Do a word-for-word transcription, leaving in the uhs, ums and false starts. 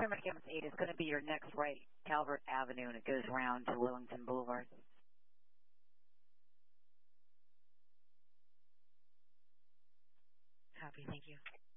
Terminal Campus eight is going to be your next right, Calvert Avenue, and it goes around to Wellington Boulevard. Copy, thank you.